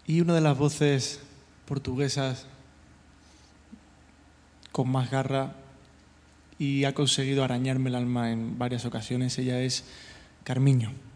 Y una de las voces portuguesas con más garra y ha conseguido arañarme el alma en varias ocasiones, ella es Carmiño.